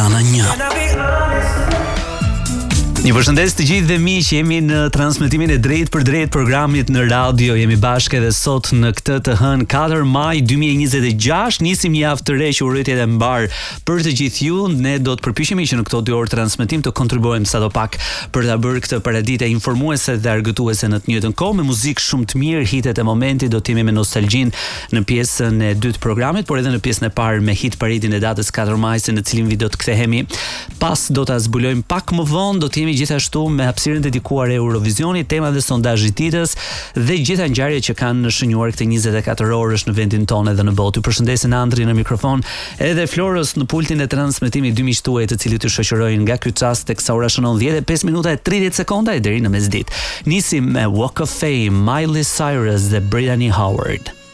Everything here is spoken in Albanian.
Ana 1. Një përshëndes të gjithë dhe miq, jemi në transmetimin e drejt për drejt programit në radio. Jemi bashkë edhe sot në këtë të hënë 4 maj 2026. Nisim një javë të re që urojtjet e mbar për të gjithë ju. Ne do të përpiqemi që në këto 2 orë transmetim të kontribuojmë sadopak për ta bërë këtë paradite informuese dhe argëtuese në të njëjtën kohë me muzikë shumë të mirë, hitet e momentit. Do të jemi me nostalgjin në pjesën e dytë të programit, por edhe në pjesën e parë me hit paradin e datës 4 majsit, në cilin vi do të kthehemi. Pas do ta zbulojmë pak më vonë, do të jemi gjithashtu me hapësirën dedikuar e Eurovisionit, tema dhe sondazhi i ditës dhe gjitha ngjarjet që kanë shënjuar këtë 24 orësh në vendin tonë dhe në botë. Ju përshëndesin Andri në mikrofon, edhe Florës në pultin e transmetimit, dy miq tuaj të cilët ju shoqërojnë nga ky çast teksa ora shënon 10:05 minuta e 30 sekonda deri në mesditë. Nisim me Walk of Fame, Miley Cyrus dhe Brittany Howard.